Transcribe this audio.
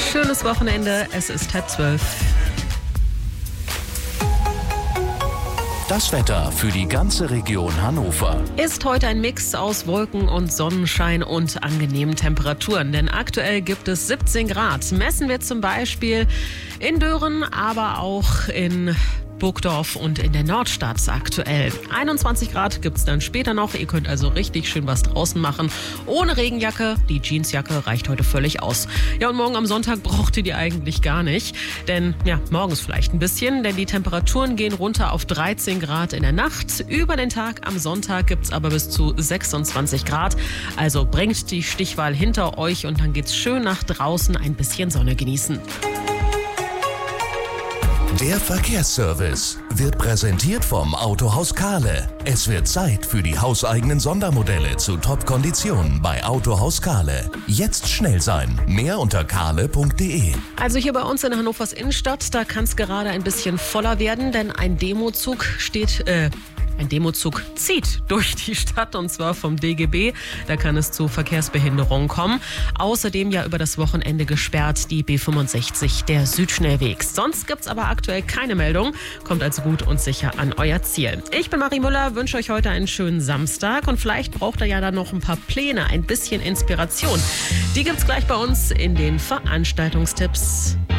Schönes Wochenende, es ist 11:30. Das Wetter für die ganze Region Hannover. Ist heute ein Mix aus Wolken und Sonnenschein und angenehmen Temperaturen. Denn aktuell gibt es 17 Grad. Messen wir zum Beispiel in Dören, aber auch in Burgdorf und in der Nordstadt aktuell. 21 Grad gibt es dann später noch. Ihr könnt also richtig schön was draußen machen. Ohne Regenjacke. Die Jeansjacke reicht heute völlig aus. Ja, und morgen am Sonntag braucht ihr die eigentlich gar nicht. Denn, ja, morgens vielleicht ein bisschen. Denn die Temperaturen gehen runter auf 13 Grad in der Nacht. Über den Tag am Sonntag gibt es aber bis zu 26 Grad. Also bringt die Stichwahl hinter euch und dann geht's schön nach draußen ein bisschen Sonne genießen. Der Verkehrsservice wird präsentiert vom Autohaus Kahle. Es wird Zeit für die hauseigenen Sondermodelle zu Top-Konditionen bei Autohaus Kahle. Jetzt schnell sein. Mehr unter kahle.de. Also hier bei uns in Hannovers Innenstadt, da kann es gerade ein bisschen voller werden, denn ein Demozug zieht durch die Stadt und zwar vom DGB. Da kann es zu Verkehrsbehinderungen kommen. Außerdem ja über das Wochenende gesperrt die B65, der Südschnellweg. Sonst gibt's aber aktuell keine Meldung. Kommt also gut und sicher an euer Ziel. Ich bin Marie Müller, wünsche euch heute einen schönen Samstag und vielleicht braucht ihr ja dann noch ein paar Pläne, ein bisschen Inspiration. Die gibt's gleich bei uns in den Veranstaltungstipps.